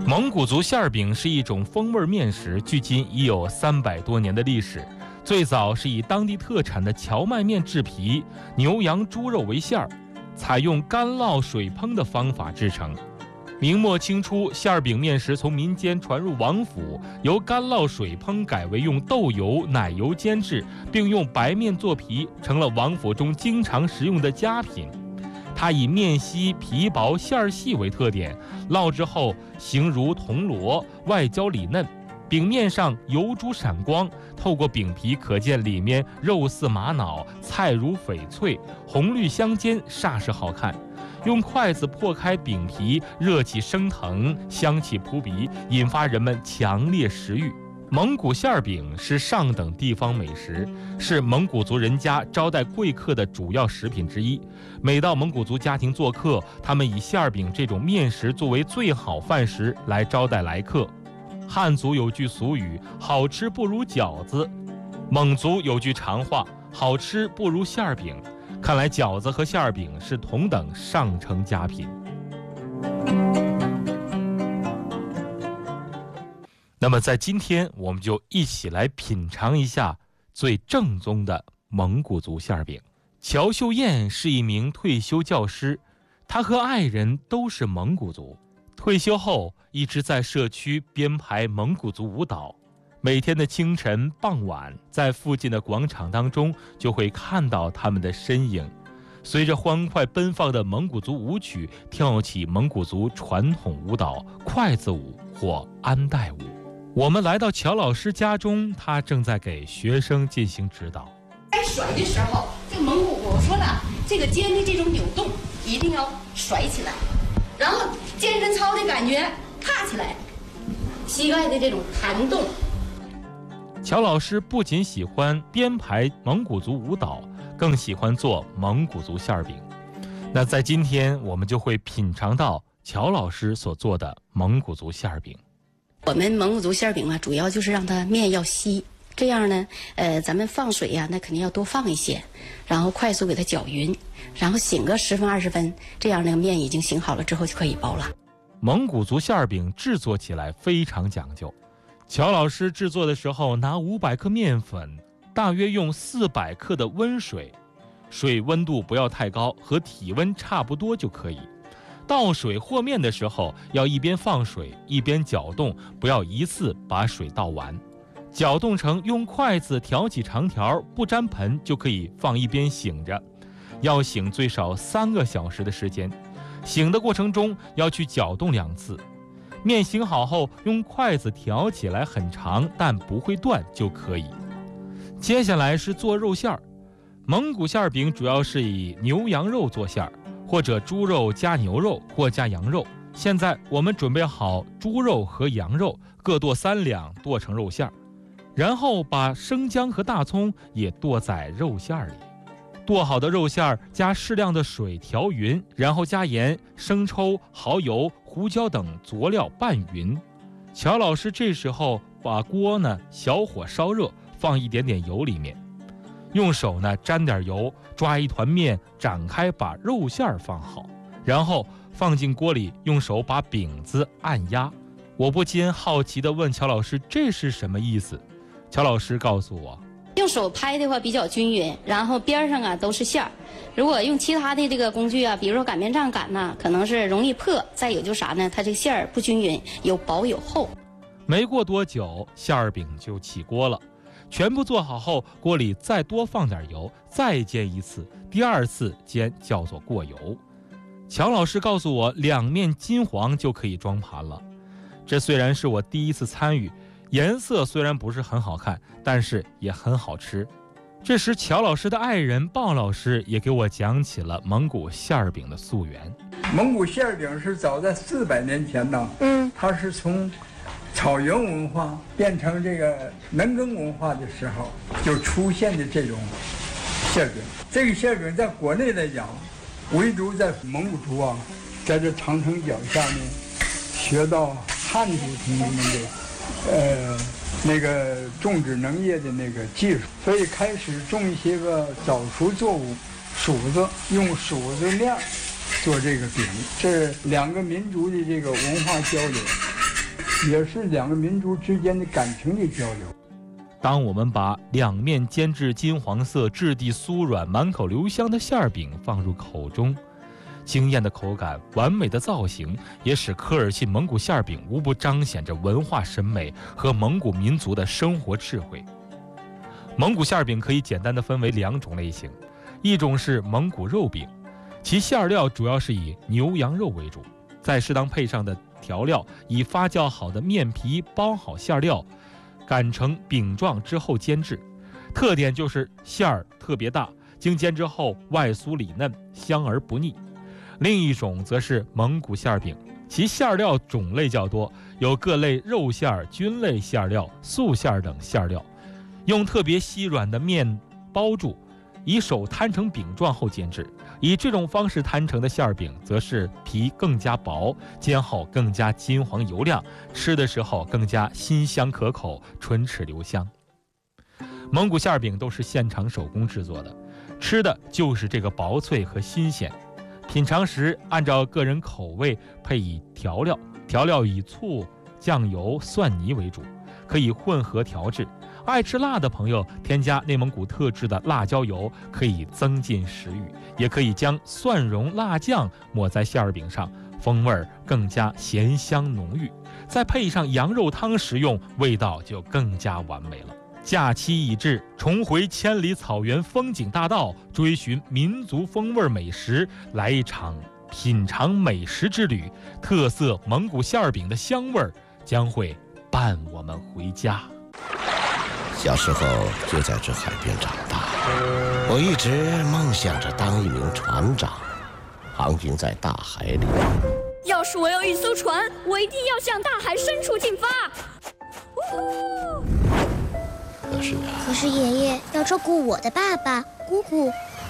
蒙古族馅饼是一种风味面食，距今已有300多年的历史。最早是以当地特产的荞麦面制皮，牛羊猪肉为馅儿，采用干烙水烹的方法制成。明末清初，馅饼面食从民间传入王府，由干烙水烹改为用豆油、奶油煎制，并用白面做皮，成了王府中经常食用的佳品。它以面稀、皮薄、馅儿细为特点，烙制后形如铜锣，外焦里嫩，饼面上油珠闪光，透过饼皮可见里面肉似玛瑙，菜如翡翠，红绿相间，煞是好看。用筷子破开饼皮，热气升腾，香气扑鼻，引发人们强烈食欲。蒙古馅饼是上等地方美食，是蒙古族人家招待贵客的主要食品之一。每到蒙古族家庭做客，他们以馅饼这种面食作为最好饭食来招待来客。汉族有句俗语，好吃不如饺子，蒙族有句常话，好吃不如馅饼。看来饺子和馅饼是同等上乘佳品。那么在今天，我们就一起来品尝一下最正宗的蒙古族馅饼。乔秀燕是一名退休教师，她和爱人都是蒙古族，退休后一直在社区编排蒙古族舞蹈。每天的清晨、傍晚，在附近的广场当中就会看到他们的身影，随着欢快奔放的蒙古族舞曲，跳起蒙古族传统舞蹈筷子舞或安带舞。我们来到乔老师家中，他正在给学生进行指导。 在甩的时候，这个蒙古我说了，这个肩的这种扭动一定要甩起来，然后健身操的感觉踏起来，膝盖的这种弹动。 乔老师不仅喜欢编排蒙古族舞蹈，更喜欢做蒙古族馅饼。那在今天，我们就会品尝到乔老师所做的蒙古族馅饼。 我们蒙古族馅饼啊，主要就是让它面要稀，这样呢，咱们放水呀，那肯定要多放一些，然后快速给它搅匀，然后醒个10分20分，这样那个面已经醒好了之后就可以包了。 蒙古族馅饼制作起来非常讲究。乔老师制作的时候，拿500克面粉，大约用400克的温水，水温度不要太高，和体温差不多就可以。倒水和面的时候，要一边放水一边搅动，不要一次把水倒完。搅动成用筷子挑起长条，不沾盆就可以放一边醒着，要醒最少3个小时的时间。醒的过程中要去搅动2次。面醒好后，用筷子挑起来很长但不会断就可以。接下来是做肉馅儿。蒙古馅饼主要是以牛羊肉做馅儿，或者猪肉加牛肉或加羊肉。现在我们准备好猪肉和羊肉，各剁3两，剁成肉馅儿，然后把生姜和大葱也剁在肉馅儿里。剁好的肉馅儿加适量的水调匀，然后加盐、生抽、蚝油、胡椒等佐料拌匀。乔老师这时候把锅呢小火烧热，放一点点油里面，用手呢沾点油，抓一团面，展开把肉馅儿放好，然后放进锅里，用手把饼子按压。我不禁好奇地问乔老师，这是什么意思？乔老师告诉我， 用手拍的话比较均匀，然后边上啊都是馅儿。如果用其他的这个工具啊，比如说擀面杖擀呐，可能是容易破。再有就是啥呢？它这个馅儿不均匀，有薄有厚。 没过多久，馅儿饼就起锅了。全部做好后，锅里再多放点油，再煎一次。第2次煎叫做过油。乔老师告诉我，2面金黄就可以装盘了。这虽然是我第一次参与，颜色虽然不是很好看，但是也很好吃。这时乔老师的爱人鲍老师也给我讲起了蒙古馅儿饼的溯源。 蒙古馅儿饼是早在400年前呢，它是从草原文化变成这个农耕文化的时候就出现的这种馅儿饼。这个馅儿饼在国内来讲，唯独在蒙古族啊，在这长城脚下面学到汉族同志们的那个种植农业的那个技术，所以开始种一些个早熟作物，黍子，用黍子面做这个饼，这2个民族的这个文化交流， 也是两个民族之间的感情的交流。 当我们把两面煎至金黄色、质地酥软、满口留香的馅饼放入口中，惊艳的口感、完美的造型，也使科尔沁蒙古馅饼无不彰显着文化审美和蒙古民族的生活智慧。蒙古馅饼可以简单地分为2种类型，一种是蒙古肉饼，其馅料主要是以牛羊肉为主，再适当配上的调料，以发酵好的面皮包好馅料，擀成饼状之后煎制，特点就是馅儿特别大，经煎之后外酥里嫩，香而不腻。另一种则是蒙古馅饼，其馅料种类较多，有各类肉馅、菌类馅料、素馅等馅料，用特别稀软的面包住，以手摊成饼状后煎制。以这种方式摊成的馅饼，则是皮更加薄，煎后更加金黄油亮，吃的时候更加辛香可口，唇齿留香。蒙古馅饼都是现场手工制作的，吃的就是这个薄脆和新鲜。品尝时按照个人口味配以调料，调料以醋、酱油、蒜泥为主，可以混合调制。爱吃辣的朋友添加内蒙古特制的辣椒油，可以增进食欲，也可以将蒜蓉辣酱抹在馅饼上，风味更加咸香浓郁，再配上羊肉汤食用，味道就更加完美了。假期已至，重回千里草原风景大道，追寻民族风味美食，来一场品尝美食之旅。特色蒙古馅饼的香味将会伴我们回家。 小时候就在这海边长大，我一直梦想着当一名船长，航行在大海里。 要是我有一艘船，我一定要向大海深处进发。 可是爷爷要照顾我的爸爸、姑姑，